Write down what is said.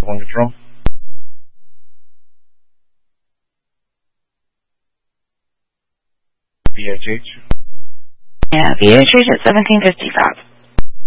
calling it from? VHH? Yeah, VHH at 1755.